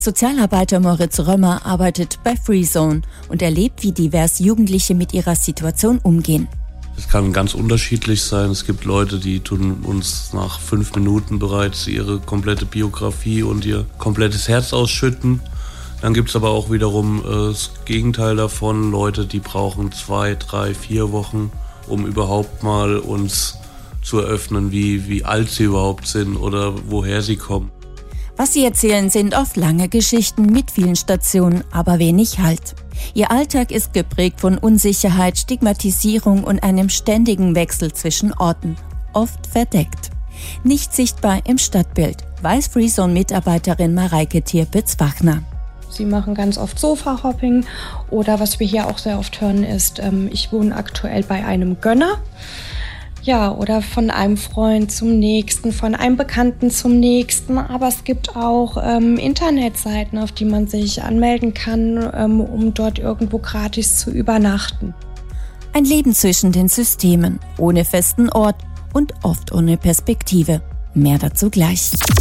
Sozialarbeiter Moritz Römer arbeitet bei Freezone und erlebt, wie divers Jugendliche mit ihrer Situation umgehen. Es kann ganz unterschiedlich sein. Es gibt Leute, die tun uns nach 5 Minuten bereits ihre komplette Biografie und ihr komplettes Herz ausschütten. Dann gibt es aber auch wiederum das Gegenteil davon. Leute, die brauchen 2, 3, 4 Wochen, um überhaupt mal uns zu eröffnen, wie alt sie überhaupt sind oder woher sie kommen. Was sie erzählen, sind oft lange Geschichten mit vielen Stationen, aber wenig Halt. Ihr Alltag ist geprägt von Unsicherheit, Stigmatisierung und einem ständigen Wechsel zwischen Orten, oft verdeckt. Nicht sichtbar im Stadtbild, weiß Freezone-Mitarbeiterin Mareike Tirpitz-Wachner. Sie machen ganz oft Sofa-Hopping oder was wir hier auch sehr oft hören ist, ich wohne aktuell bei einem Gönner. Ja, oder von einem Freund zum nächsten, von einem Bekannten zum nächsten. Aber es gibt auch Internetseiten, auf die man sich anmelden kann, um dort irgendwo gratis zu übernachten. Ein Leben zwischen den Systemen, ohne festen Ort und oft ohne Perspektive. Mehr dazu gleich.